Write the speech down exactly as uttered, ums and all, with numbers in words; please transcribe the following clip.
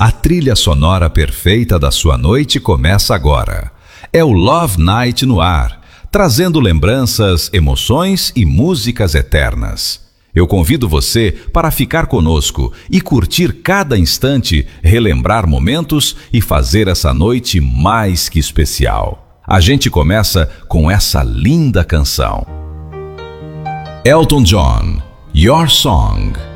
A trilha sonora perfeita da sua noite começa agora. É o Love Night no ar, trazendo lembranças, emoções e músicas eternas. Eu convido você para ficar conosco e curtir cada instante, relembrar momentos e fazer essa noite mais que especial. A gente começa com essa linda canção. Elton John, Your Song.